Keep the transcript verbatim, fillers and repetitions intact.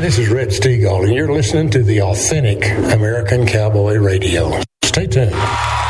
this is Red Steagall, and you're listening to the Authentic American Cowboy Radio. Stay tuned.